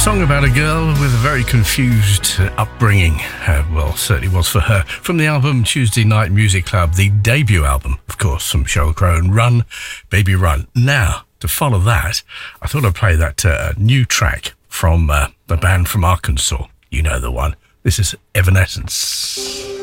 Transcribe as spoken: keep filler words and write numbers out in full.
Song about a girl with a very confused uh, upbringing. Uh, well, certainly was for her. From the album Tuesday Night Music Club, the debut album, of course, from Sheryl Crow, and Run, Baby Run. Now, to follow that, I thought I'd play that uh, new track from uh, the band from Arkansas. You know the one. This is Evanescence.